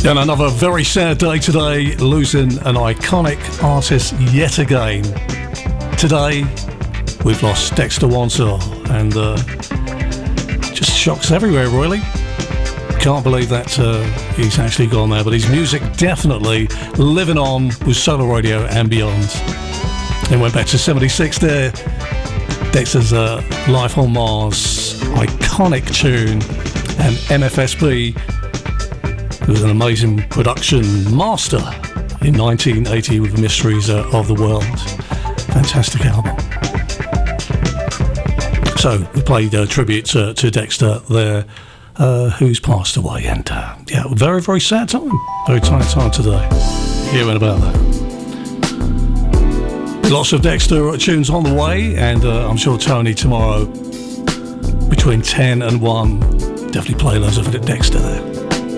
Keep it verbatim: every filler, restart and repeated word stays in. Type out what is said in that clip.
And another very sad day today, losing an iconic artist yet again. Today, we've lost Dexter Wansel, and uh, just shocks everywhere, really. Can't believe that uh, he's actually gone there, but his music definitely living on with Solar Radio and beyond. And went back to seventy-six there. Dexter's uh, Life on Mars, iconic tune, and M F S B, who was an amazing production master in nineteen eighty with the Mysteries uh, of the World. Fantastic album. So we played a uh, tribute to, to Dexter there, uh, who's passed away, and uh, yeah, very, very sad time, very tight time today. Hearing about that. Lots of Dexter tunes on the way, and uh, I'm sure Tony tomorrow between ten and one definitely play loads of Dexter there.